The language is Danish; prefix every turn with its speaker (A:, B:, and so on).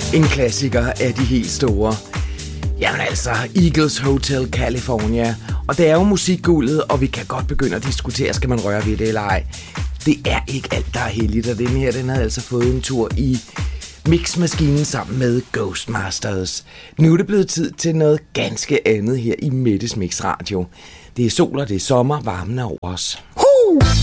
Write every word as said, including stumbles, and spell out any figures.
A: En klassiker af de helt store. Jamen altså, Eagles Hotel California. Og det er jo musikguldet, og vi kan godt begynde at diskutere, skal man røre ved det eller ej. Det er ikke alt, der er heldigt, og den her, den har altså fået en tur i mixmaskinen sammen med Ghostmasters. Nu er det blevet tid til noget ganske andet her i Mettes Mix Radio. Det er sol, og det er sommer, varmen er over os.